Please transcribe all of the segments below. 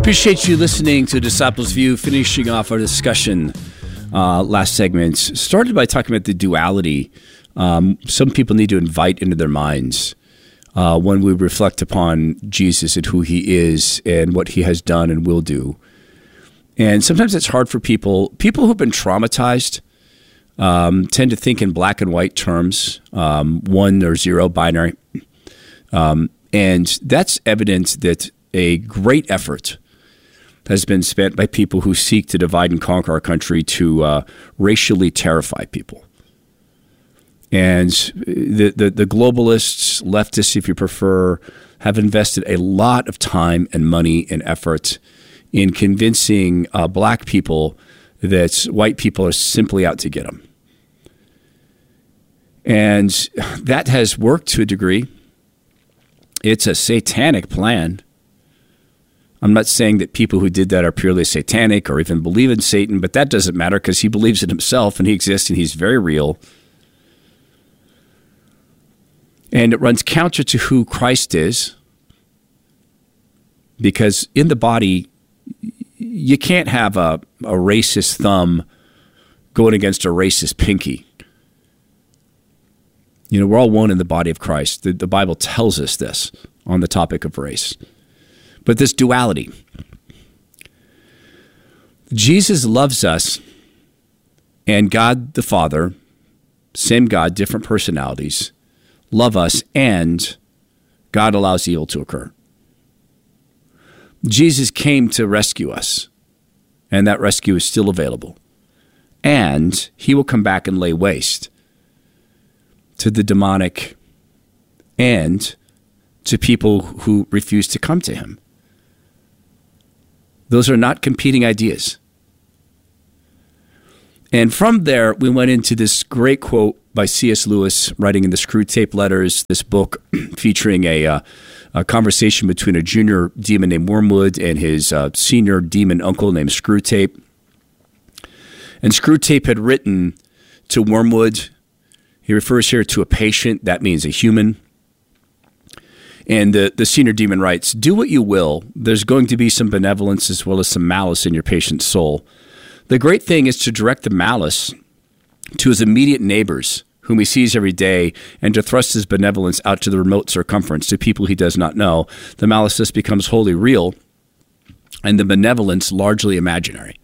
Appreciate you listening to Disciples View, finishing off our discussion last segment. Started by talking about the duality some people need to invite into their minds when we reflect upon Jesus and who he is and what he has done and will do. And sometimes it's hard for people who've been traumatized tend to think in black and white terms, 1 or 0 binary. And that's evidence that a great effort has been spent by people who seek to divide and conquer our country to racially terrify people. And the globalists, leftists, if you prefer, have invested a lot of time and money and effort in convincing black people that white people are simply out to get them. And that has worked to a degree. It's a satanic plan. I'm not saying that people who did that are purely satanic or even believe in Satan, but that doesn't matter because he believes in himself and he exists and he's very real. And it runs counter to who Christ is, because in the body, you can't have a racist thumb going against a racist pinky. You know, we're all one in the body of Christ. The Bible tells us this on the topic of race. But this duality. Jesus loves us, and God the Father, same God, different personalities, love us, and God allows evil to occur. Jesus came to rescue us, and that rescue is still available. And he will come back and lay waste to the demonic and to people who refuse to come to him. Those are not competing ideas. And from there, we went into this great quote by C.S. Lewis, writing in the Screwtape Letters, this book featuring a conversation between a junior demon named Wormwood and his senior demon uncle named Screwtape. And Screwtape had written to Wormwood. He refers here to a patient. That means a human. And the senior demon writes, "Do what you will. There's going to be some benevolence as well as some malice in your patient's soul. The great thing is to direct the malice to his immediate neighbors, whom he sees every day, and to thrust his benevolence out to the remote circumference, to people he does not know. The malice thus becomes wholly real, and the benevolence largely imaginary."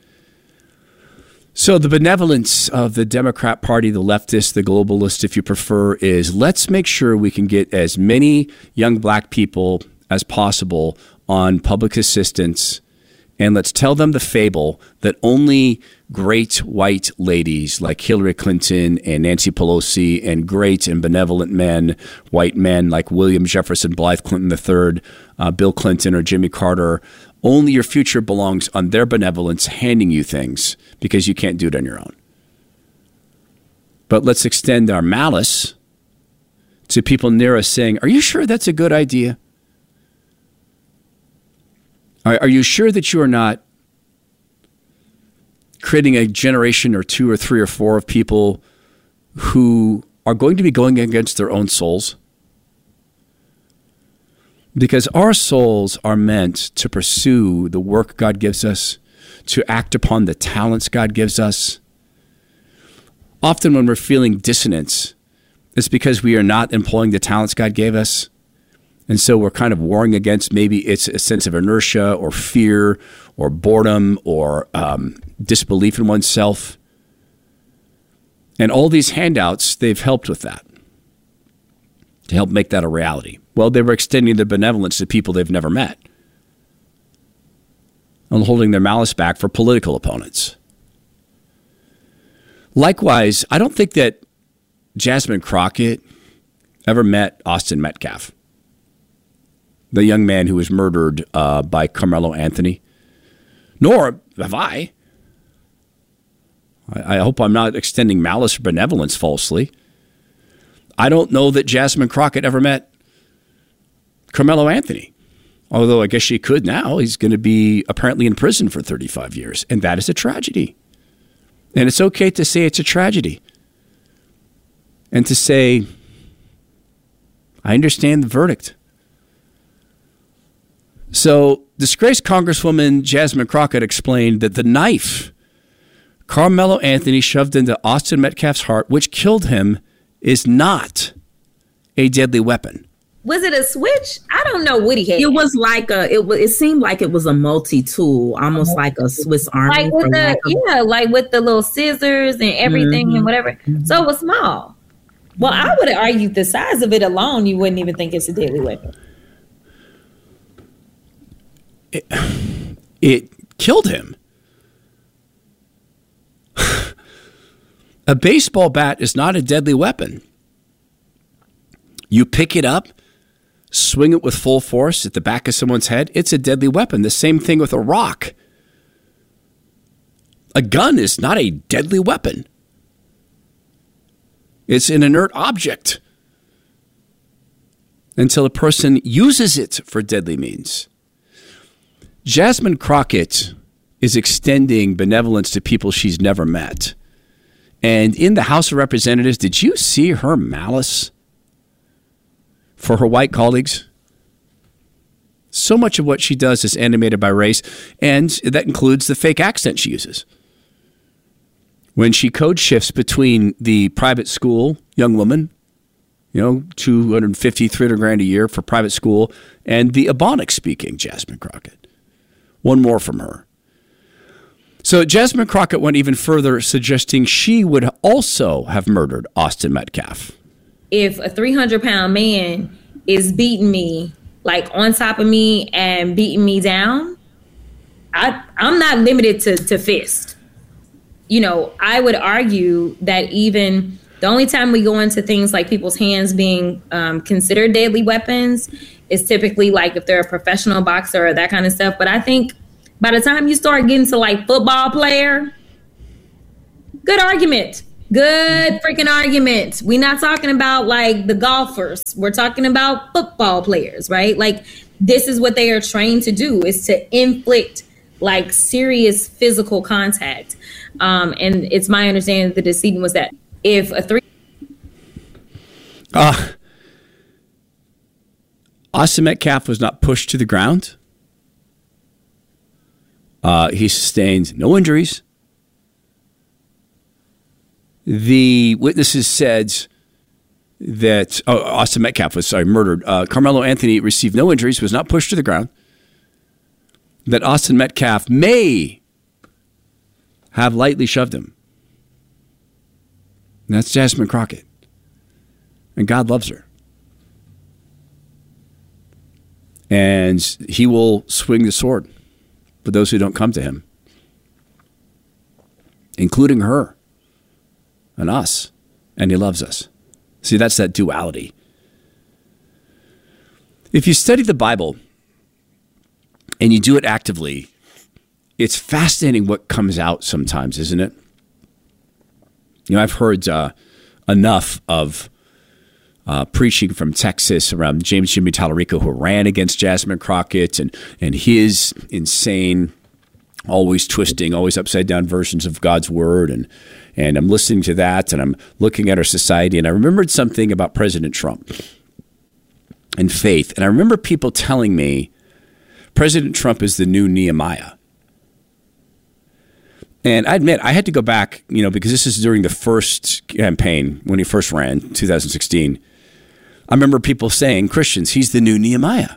So the benevolence of the Democrat Party, the leftist, the globalist, if you prefer, is let's make sure we can get as many young black people as possible on public assistance, and let's tell them the fable that only great white ladies like Hillary Clinton and Nancy Pelosi and great and benevolent men, white men like William Jefferson Blythe Clinton III, Bill Clinton or Jimmy Carter, only your future belongs on their benevolence handing you things because you can't do it on your own. But let's extend our malice to people near us saying, "Are you sure that's a good idea? Are you sure that you are not creating a generation or 2 or 3 or 4 of people who are going to be going against their own souls?" Because our souls are meant to pursue the work God gives us, to act upon the talents God gives us. Often when we're feeling dissonance, it's because we are not employing the talents God gave us. And so we're kind of warring against, maybe it's a sense of inertia or fear or boredom or disbelief in oneself. And all these handouts, they've helped with that, to help make that a reality. Well, they were extending their benevolence to people they've never met and holding their malice back for political opponents. Likewise, I don't think that Jasmine Crockett ever met Austin Metcalf, the young man who was murdered by Carmelo Anthony. Nor have I. I hope I'm not extending malice or benevolence falsely. I don't know that Jasmine Crockett ever met Carmelo Anthony, although I guess she could now. He's going to be apparently in prison for 35 years, and that is a tragedy. And it's okay to say it's a tragedy and to say, I understand the verdict. So disgraced Congresswoman Jasmine Crockett explained that the knife Carmelo Anthony shoved into Austin Metcalf's heart, which killed him, is not a deadly weapon. Was it a switch? I don't know what he had. It was like it seemed like it was a multi-tool, almost like a Swiss Army. Like with like with the little scissors and everything and whatever. So it was small. Well, I would argue the size of it alone, you wouldn't even think it's a deadly weapon. It killed him. A baseball bat is not a deadly weapon. You pick it up, swing it with full force at the back of someone's head, it's a deadly weapon. The same thing with a rock. A gun is not a deadly weapon. It's an inert object until a person uses it for deadly means. Jasmine Crockett is extending benevolence to people she's never met. And in the House of Representatives, did you see her malice for her white colleagues? So much of what she does is animated by race, and that includes the fake accent she uses. When she code shifts between the private school young woman, $250,000, $300,000 a year for private school, and the Ebonics speaking Jasmine Crockett. One more from her. So Jasmine Crockett went even further, suggesting she would also have murdered Austin Metcalf. If a 300-pound man is beating me, like on top of me and beating me down, I'm not limited to fist. I would argue that even the only time we go into things like people's hands being considered deadly weapons is typically like if they're a professional boxer or that kind of stuff. But I think by the time you start getting to like football player, good argument. Good freaking argument. We're not talking about like the golfers. We're talking about football players, right? Like this is what they are trained to do, is to inflict like serious physical contact. And it's my understanding that the decedent was that if a Austin Metcalf was not pushed to the ground. He sustained no injuries. The witnesses said that Austin Metcalf was murdered. Carmelo Anthony received no injuries, was not pushed to the ground. That Austin Metcalf may have lightly shoved him. And that's Jasmine Crockett. And God loves her. And he will swing the sword for those who don't come to him, including her and us. And he loves us. See, that's that duality. If you study the Bible and you do it actively, it's fascinating what comes out sometimes, isn't it? I've heard enough of preaching from Texas around James Jimmy Tallarico, who ran against Jasmine Crockett, and his insane, always twisting, always upside down versions of God's word. And I'm listening to that, and I'm looking at our society, and I remembered something about President Trump and faith. And I remember people telling me President Trump is the new Nehemiah. And I admit, I had to go back, because this is during the first campaign when he first ran, 2016. I remember people saying, Christians, he's the new Nehemiah.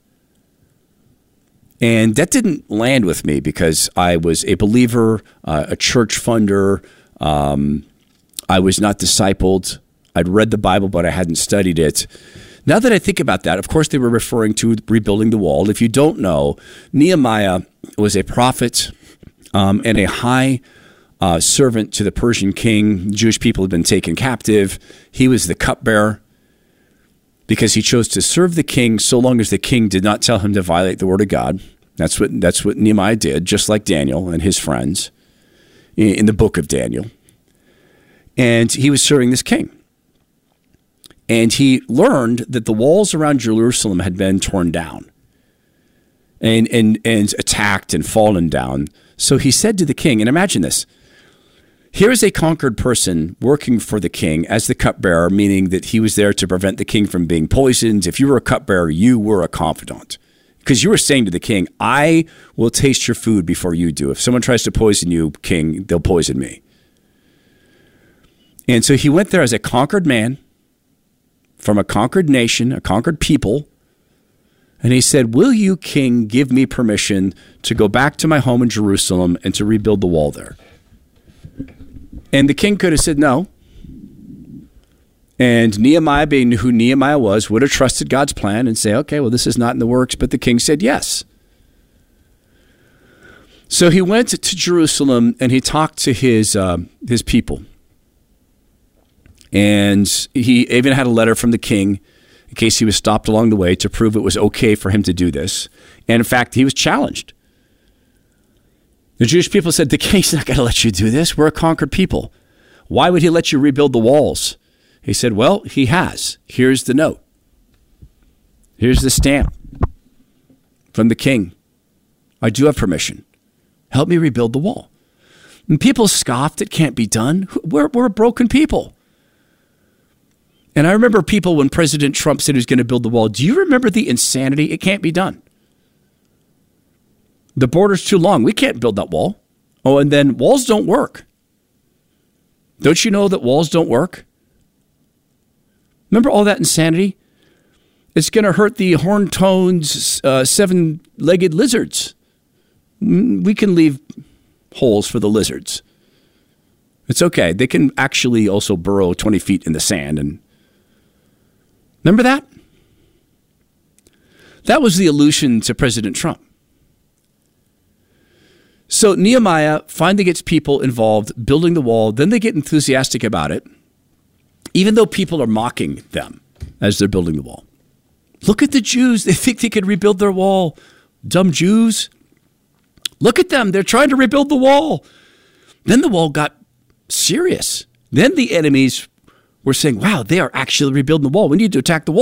And that didn't land with me because I was a believer, a church funder. I was not discipled. I'd read the Bible, but I hadn't studied it. Now that I think about that, of course, they were referring to rebuilding the wall. If you don't know, Nehemiah was a prophet and a high servant to the Persian king. The Jewish people had been taken captive. He was the cupbearer because he chose to serve the king so long as the king did not tell him to violate the word of God. That's what Nehemiah did, just like Daniel and his friends in the book of Daniel. And he was serving this king. And he learned that the walls around Jerusalem had been torn down and attacked and fallen down. So he said to the king, and imagine this, here is a conquered person working for the king as the cupbearer, meaning that he was there to prevent the king from being poisoned. If you were a cupbearer, you were a confidant. Because you were saying to the king, I will taste your food before you do. If someone tries to poison you, king, they'll poison me. And so he went there as a conquered man from a conquered nation, a conquered people. And he said, will you, king, give me permission to go back to my home in Jerusalem and to rebuild the wall there? And the king could have said no. And Nehemiah, being who Nehemiah was, would have trusted God's plan and say, okay, well, this is not in the works. But the king said yes. So he went to Jerusalem and he talked to his people. And he even had a letter from the king in case he was stopped along the way to prove it was okay for him to do this. And in fact, he was challenged. The Jewish people said, the king's not going to let you do this. We're a conquered people. Why would he let you rebuild the walls? He said, well, he has. Here's the note. Here's the stamp from the king. I do have permission. Help me rebuild the wall. And people scoffed. It can't be done. We're a broken people. And I remember people when President Trump said he was going to build the wall. Do you remember the insanity? It can't be done. The border's too long. We can't build that wall. Oh, and then walls don't work. Don't you know that walls don't work? Remember all that insanity? It's going to hurt the horn-toned, seven-legged lizards. We can leave holes for the lizards. It's okay. They can actually also burrow 20 feet in the sand. And remember that? That was the allusion to President Trump. So Nehemiah finally gets people involved building the wall. Then they get enthusiastic about it, even though people are mocking them as they're building the wall. Look at the Jews. They think they could rebuild their wall. Dumb Jews. Look at them. They're trying to rebuild the wall. Then the wall got serious. Then the enemies were saying, wow, they are actually rebuilding the wall. We need to attack the wall.